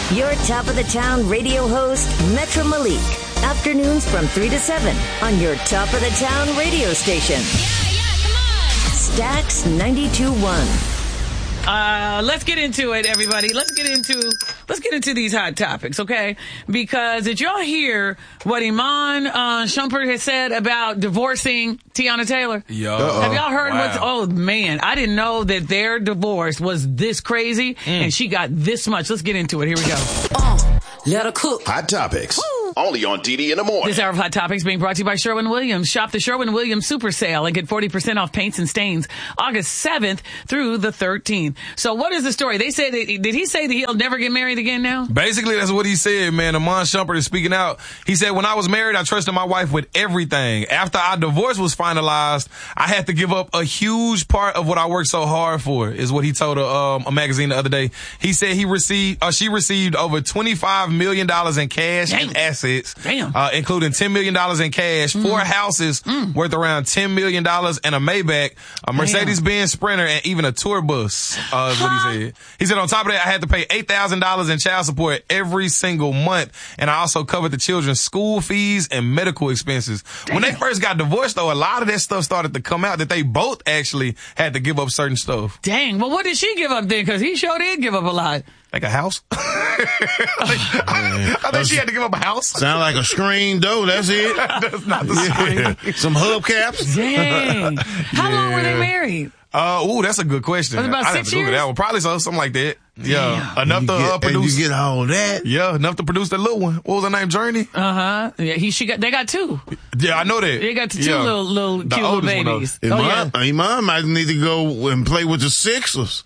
Your top of the town radio host, Metro Malik. Afternoons from 3 to 7 on your top of the town radio station. Yeah, come on. Stax 92.1. Let's get into it, everybody. Let's get into these hot topics, okay? Because did y'all hear what Iman Shumpert has said about divorcing Tiana Taylor? Have y'all heard what's? Oh man, I didn't know that their divorce was this crazy, and she got this much. Let's get into it. Here we go. Let her cook. Hot Topics. Only on DD in the morning. This hour of Hot Topics being brought to you by Sherwin-Williams. Shop the Sherwin-Williams Super Sale and get 40% off paints and stains August 7th through the 13th. So what is the story? They say did he say that he'll never get married again now? Basically, that's what he said, man. Iman Shumpert is speaking out. He said, when I was married, I trusted my wife with everything. After our divorce was finalized, I had to give up a huge part of what I worked so hard for, is what he told a magazine the other day. He said she received over $25 million in cash and assets. Including $10 million in cash, 4 houses worth around $10 million, and a Maybach, a Mercedes-Benz Sprinter, and even a tour bus, is what he said. He said, on top of that, I had to pay $8,000 in child support every single month, and I also covered the children's school fees and medical expenses. When they first got divorced, though, a lot of that stuff started to come out, that they both actually had to give up certain stuff. Dang. Well, what did she give up then? Because he sure did give up a lot. Like a house? I think she had to give up a house. Sound like a screen door. That's it. That's not the screen. Some hubcaps. Dang. How long were they married? That's a good question. Was it about I'd 6 have to Google years? that one. Probably something like that. Yeah. Damn. Enough to produce. And you get all that? Yeah, enough to produce that little one. What was her name? Journey? Yeah, they got 2. Yeah, I know that. They got 2 little cute little babies. Iman might need to go and play with the Sixers.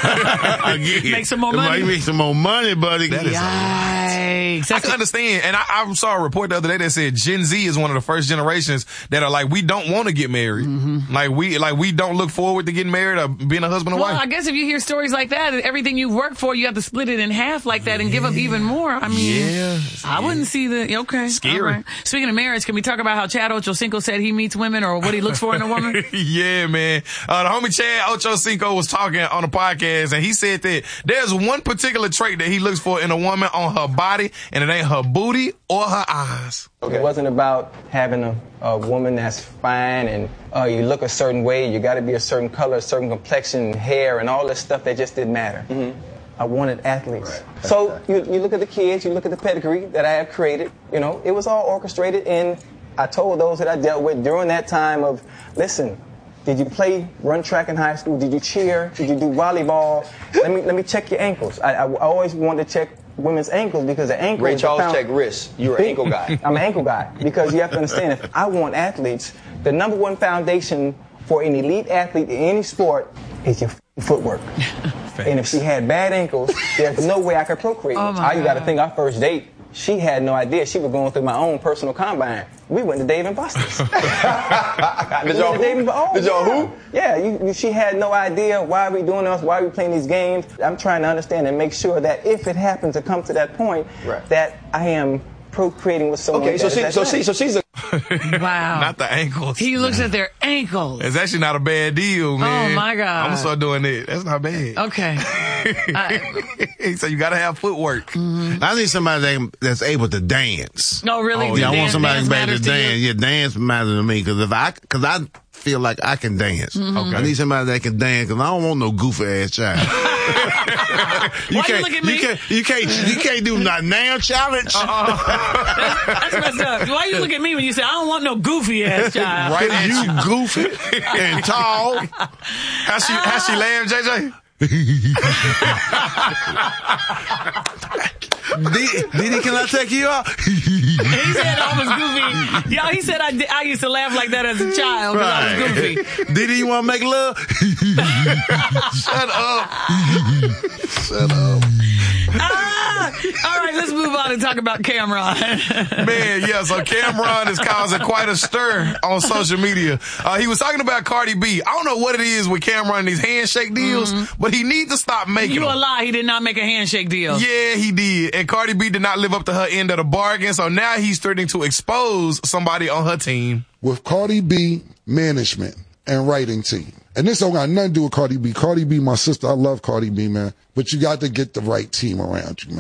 Make some more money. Make some more money, buddy. That is Yikes. I can understand. And I saw a report the other day that said Gen Z is one of the first generations that are like, we don't want to get married. Mm-hmm. Like we don't look forward to getting married or being a husband and wife. Well, I guess if you hear stories like that, everything you've worked for, you have to split it in half like that and give up even more. I mean, I wouldn't see the, okay. Scary. Right. Speaking of marriage, can we talk about how Chad Ochocinco said he meets women or what he looks for in a woman? Yeah, man. The homie Chad Ochocinco was talking on a podcast, and he said that there's one particular trait that he looks for in a woman on her body, and it ain't her booty or her eyes. Okay. It wasn't about having a woman that's fine and you look a certain way, you got to be a certain color, a certain complexion, hair, and all this stuff that just didn't matter. Mm-hmm. I wanted athletes. Right. So you look at the kids, you look at the pedigree that I have created, it was all orchestrated, and I told those that I dealt with during that time of, listen, did you run track in high school? Did you cheer? Did you do volleyball? Let me check your ankles. I always wanted to check women's ankles because the ankle. Ray Charles check wrists. You're an ankle guy. I'm an ankle guy because you have to understand, if I want athletes, the number one foundation for an elite athlete in any sport is your footwork. And if she had bad ankles, there's no way I could procreate. You got to think, our first date, she had no idea. She was going through my own personal combine. We went to Dave & Buster's. Did y'all who? Yeah, she had no idea why we doing this, why we playing these games. I'm trying to understand and make sure that if it happens to come to that point, that I am procreating with someone. Okay, so she's a wow. Not the ankles. He looks at their ankles. It's actually not a bad deal, man. Oh my God. I'm gonna start doing it. That's not bad. Okay. So you gotta have footwork. Mm-hmm. I need somebody that's able to dance. No, really? I want somebody that's able to dance. Yeah, dance matters to me because I feel like I can dance. Mm-hmm. Okay. I need somebody that can dance because I don't want no goofy ass child. Why you look at me? You can't do not now challenge. That's messed up. Why you look at me when you say I don't want no goofy ass child? Right, you goofy and tall. How she laugh, JJ? Didi, can I take you out? He said I was goofy. Yo, he said I used to laugh like that as a child because I was goofy. Didi, you want to make love? Shut up. Shut up. All right, let's move on and talk about Cameron. Man, yeah, so Cameron is causing quite a stir on social media. He was talking about Cardi B. I don't know what it is with Cameron and these handshake deals, but he needs to stop making them. You a lie, he did not make a handshake deal. Yeah, he did. And Cardi B did not live up to her end of the bargain, so now he's threatening to expose somebody on her team. With Cardi B management and writing team. And this don't got nothing to do with Cardi B. Cardi B, my sister, I love Cardi B, man. But you got to get the right team around you, man.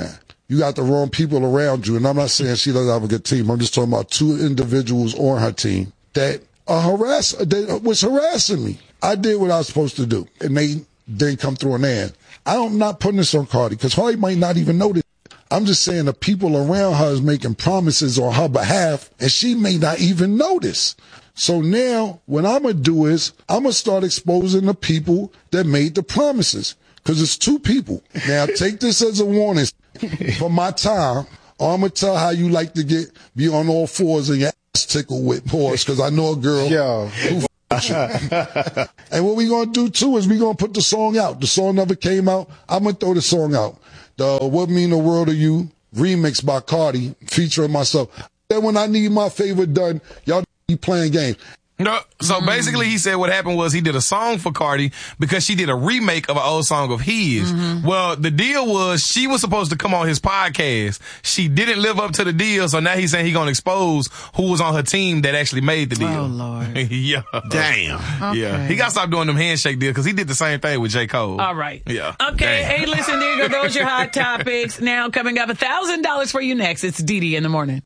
you got the wrong people around you. And I'm not saying she doesn't have a good team. I'm just talking about 2 individuals on her team that was harassing me. I did what I was supposed to do, and they didn't come through an end. I'm not putting this on Cardi because Cardi might not even know this. I'm just saying the people around her is making promises on her behalf, and she may not even notice. So now what I'm going to do is I'm going to start exposing the people that made the promises, because it's 2 people. Now take this as a warning for my time, or I'm going to tell how you like to be on all fours and your ass tickled with pause, because I know a girl who and what we going to do too is we going to put the song out. The song never came out. I'm going to throw the song out. The What Mean the World to You remix by Cardi featuring myself. Then when I need my favor done, y'all be playing games. No, so basically he said what happened was he did a song for Cardi because she did a remake of an old song of his. Well, the deal was she was supposed to come on his podcast. She didn't live up to the deal, so now he's saying he's going to expose who was on her team that actually made the deal. Oh, Lord. Yeah. Damn. Okay. Yeah. He got to stop doing them handshake deals because he did the same thing with J. Cole. All right. Yeah. Okay. Damn. Hey, listen, there you go. Those are your hot topics. Now coming up, $1,000 for you next. It's Didi in the morning.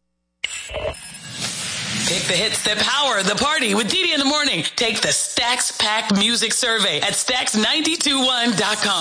Pick the hits that power the party with Didi in the morning. Take the Stacks Pack Music Survey at Stacks921.com.